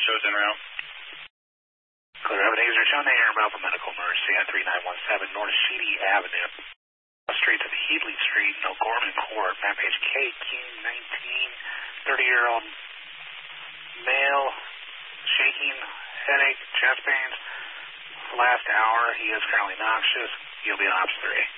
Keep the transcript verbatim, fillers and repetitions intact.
shows en route. Clear Ebenezer, showing the air about for medical emergency on three nine one seven North Sheedy Avenue. Straight to the Heatley Street, in O'Gorman Court, map page K Q nineteen, thirty-year-old male, shaking, headache, chest pains. Last hour, he is currently noxious. He'll be on ops three.